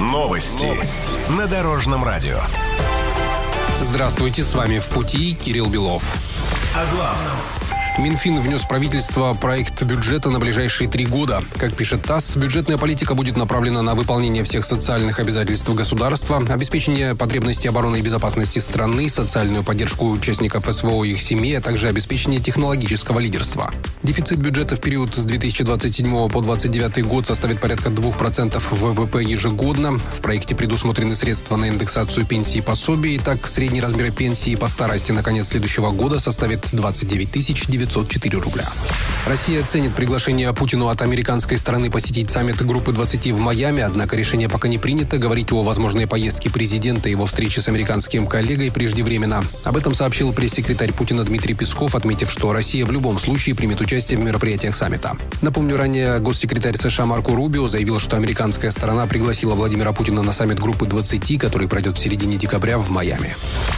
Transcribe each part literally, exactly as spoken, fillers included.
Новости. Новости. На Дорожном радио. Здравствуйте, с вами «В пути» Кирилл Белов. О главном. Минфин внес в правительство проект бюджета на ближайшие три года. Как пишет ТАСС, бюджетная политика будет направлена на выполнение всех социальных обязательств государства, обеспечение потребностей обороны и безопасности страны, социальную поддержку участников СВО и их семей, а также обеспечение технологического лидерства. Дефицит бюджета в период с две тысячи двадцать седьмого по две тысячи двадцать девятый год составит порядка двух процентов ВВП ежегодно. В проекте предусмотрены средства на индексацию пенсий и пособий. И так, средний размер пенсии по старости на конец следующего года составит двадцать девять тысяч девятьсот четыре рубля. Россия ценит приглашение Путину от американской стороны посетить саммит Группы двадцати в Майами, однако решение пока не принято. Говорить о возможной поездке президента и его встрече с американским коллегой преждевременно. Об этом сообщил пресс-секретарь Путина Дмитрий Песков, отметив, что Россия в любом случае примет участие в мероприятиях саммита. Напомню, ранее госсекретарь США Марко Рубио заявил, что американская сторона пригласила Владимира Путина на саммит Группы двадцати, который пройдет в середине декабря в Майами.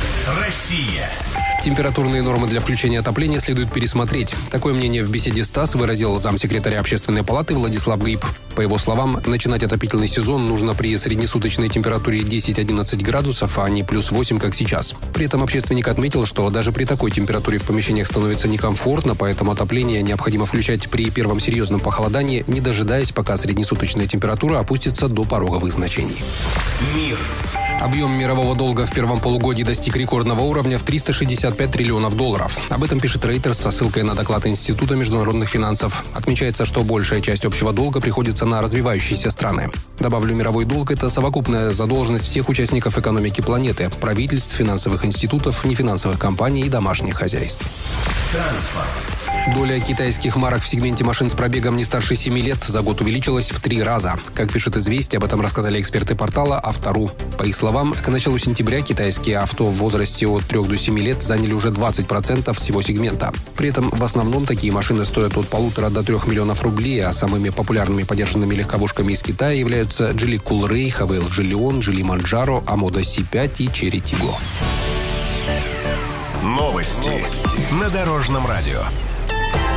Россия. Температурные нормы для включения отопления следует пересмотреть. Такое мнение в беседе с ТАСС выразил замсекретаря Общественной палаты Владислав Гриб. По его словам, начинать отопительный сезон нужно при среднесуточной температуре десять-одиннадцать градусов, а не плюс восемь, как сейчас. При этом общественник отметил, что даже при такой температуре в помещениях становится некомфортно, поэтому отопление необходимо включать при первом серьезном похолодании, не дожидаясь, пока среднесуточная температура опустится до пороговых значений. Мир. Объем мирового долга в первом полугодии достиг рекордного уровня в триста шестьдесят пять триллионов долларов. Об этом пишет Reuters со ссылкой на доклад Института международных финансов. Отмечается, что большая часть общего долга приходится на развивающиеся страны. Добавлю, мировой долг – это совокупная задолженность всех участников экономики планеты, правительств, финансовых институтов, нефинансовых компаний и домашних хозяйств. Транспорт. Доля китайских марок в сегменте машин с пробегом не старше семи лет за год увеличилась в три раза. Как пишет «Известия», об этом рассказали эксперты портала «Автору». По их словам, к началу сентября китайские авто в возрасте от трёх до семи лет заняли уже двадцать процентов всего сегмента. При этом в основном такие машины стоят от полутора до трех миллионов рублей, а самыми популярными подержанными легковушками из Китая являются Geely Coolray, Havail Leon, Geely Manjaro, Amoda си пять и Chery Tiggo. Новости. Новости. На Дорожном радио.